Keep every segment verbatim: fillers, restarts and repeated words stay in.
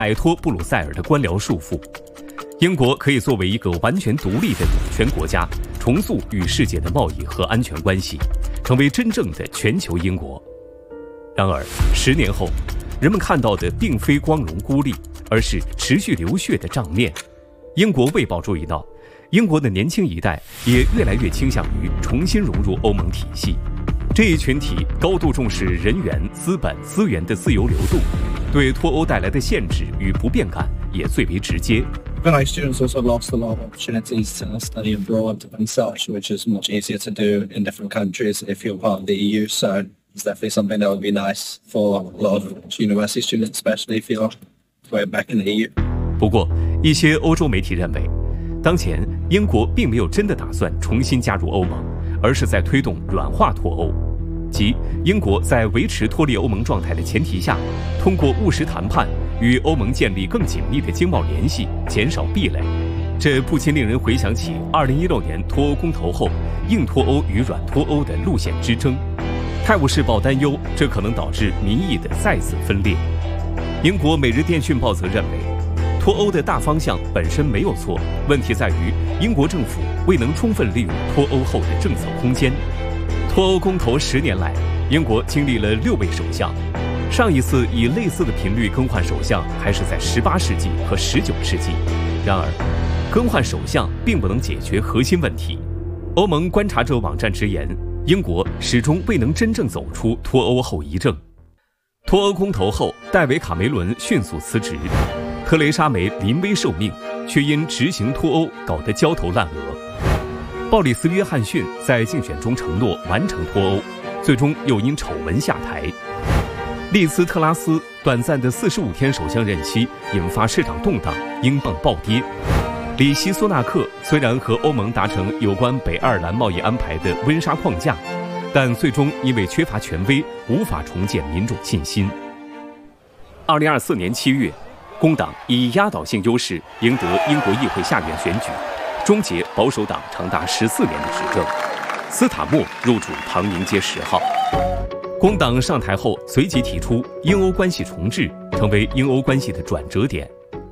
摆脱布鲁塞尔的官僚束缚。英国可以作为一个完全独立的主权国家，重塑与世界的贸易和安全关系，成为真正的全球英国。然而，十年后，人们看到的并非光荣孤立，而是持续流血的账面。英国卫报注意到，英国的年轻一代也越来越倾向于重新融入欧盟体系。这一群体高度重视人员、资本、资源的自由流动，对脱欧带来的限制与不便感也最为直接。 Many students also lost a lot of opportunities to study abroad and such, which is much easier to do in different countries if you're part of the E U. So it's definitely something that would be nice for a lot of university students, especially if you're going back in the E U. 不过，一些欧洲媒体认为，当前英国并没有真的打算重新加入欧盟，而是在推动软化脱欧，即英国在维持脱离欧盟状态的前提下，通过务实谈判与欧盟建立更紧密的经贸联系，减少壁垒。这不禁令人回想起二零一六年脱欧公投后硬脱欧与软脱欧的路线之争。《泰晤士报》担忧这可能导致民意的再次分裂。英国《每日电讯报》则认为，脱欧的大方向本身没有错，问题在于英国政府未能充分利用脱欧后的政策空间。脱欧公投十年来，英国经历了六位首相，上一次以类似的频率更换首相还是在十八世纪和十九世纪。然而，更换首相并不能解决核心问题。欧盟观察者网站直言，英国始终未能真正走出脱欧后遗症。脱欧公投后，戴维·卡梅伦迅速辞职，特蕾莎梅临危受命，却因执行脱欧搞得焦头烂额。鲍里斯·约翰逊在竞选中承诺完成脱欧，最终又因丑闻下台。利兹·特拉斯短暂的四十五天首相任期引发市场动荡，英镑暴跌。里希·苏纳克虽然和欧盟达成有关北爱尔兰贸易安排的温莎框架，但最终因为缺乏权威，无法重建民众信心。二零二四年七月，工党以压倒性优势赢得英国议会下院选举，终结保守党长达十四年的执政。斯塔默入主唐宁街十号。工党上台后，随即提出英欧关系重置，成为英欧关系的转折点。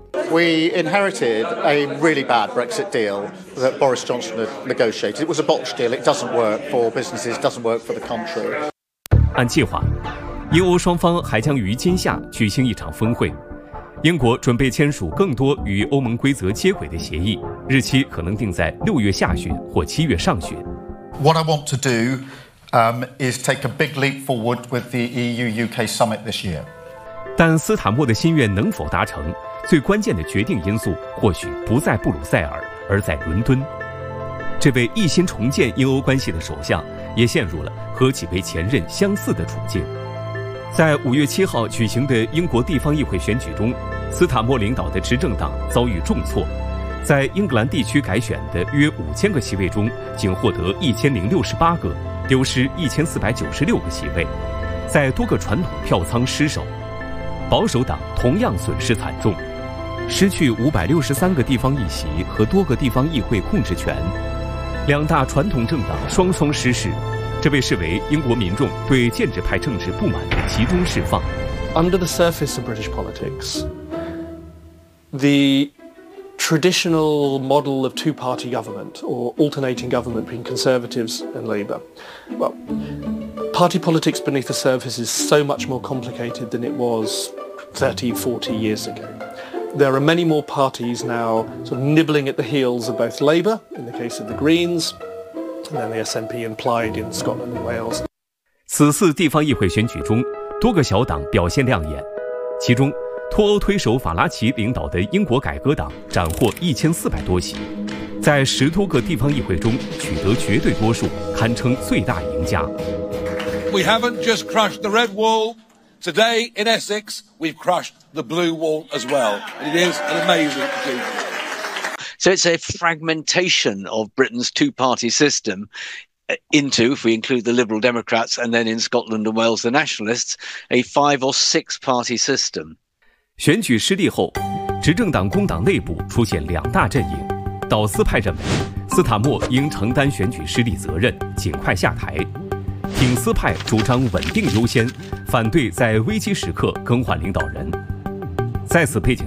We inherited a really bad Brexit deal that Boris Johnson had negotiated. It was a botched deal. It doesn't work for businesses, doesn't work for the country. 按计划，英欧双方还将于今夏举行一场峰会。英国准备签署更多与欧盟规则接轨的协议，日期可能定在六月下旬或七月上旬。 What I want to do um, is take a big leap forward with the E U U K summit this year. 但斯坦默的心愿能否达成，最关键的决定因素或许不在布鲁塞尔，而在伦敦。这位一心重建英欧关系的首相，也陷入了和几位前任相似的处境。在五月七号举行的英国地方议会选举中，斯坦默领导的执政党遭遇重挫，在英格兰地区改选的约五千个席位中，仅获得一千零六十八个，丢失一千四百九十六个席位，在多个传统票仓失守。保守党同样损失惨重，失去五百六十三个地方议席和多个地方议会控制权，两大传统政党双双失势。这被视为英国民众对建制派政治不满的集中释放。 Under the surface of British politics, the traditional model of two-party government or alternating government between Conservatives and Labour, well, party politics beneath the surface is so much more complicated than it was thirty, forty years ago. There are many more parties now sort of nibbling at the heels of both Labour, in the case of the Greens, and then the S N P implied in Scotland and Wales. 此次地方议会选举中，多个小党表现亮眼，其中脱欧推手法拉奇领导的英国改革党斩获一千四百多席，在十多个地方议会中取得绝对多数，堪称最大赢家。 We haven't just crushed the red wall. Today in Essex, we've crushed the blue wall as well. It is an amazing achievement. So it's a fragmentation of Britain's two-party system into, if we include the Liberal Democrats and then in Scotland and Wales the Nationalists, a five or six-party system. 选举失利后，执政党工党内部出现两大阵营。导斯派认为，斯塔默应承担选举失利责任，尽快下台。挺斯派主张稳定优先，反对在危机时刻更换领导人。在此背景